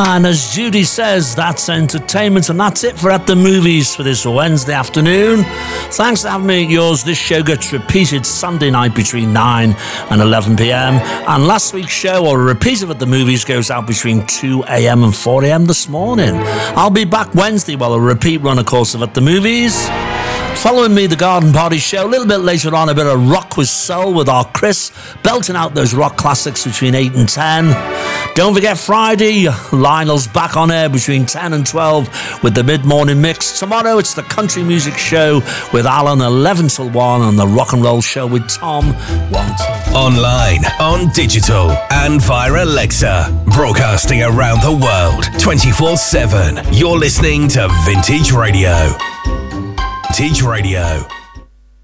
And as Judy says, that's entertainment, and that's it for At the Movies for this Wednesday afternoon. Thanks for having me at yours. This show gets repeated Sunday night between 9 and 11 p.m. And last week's show, or a repeat of At the Movies, goes out between 2 a.m. and 4 a.m. this morning. I'll be back Wednesday, while a repeat run, of course, of At the Movies. Following me, the Garden Party Show. A little bit later on, a bit of Rock with Soul with our Chris, belting out those rock classics between 8 and 10. Don't forget Friday, Lionel's back on air between 10 and 12 with the mid-morning mix. Tomorrow, it's the Country Music Show with Alan, 11 till 1, and the Rock and Roll Show with Tom, 1 till 4. Online, on digital, and via Alexa. Broadcasting around the world, 24/7. You're listening to Vintage Radio. Vintage Radio.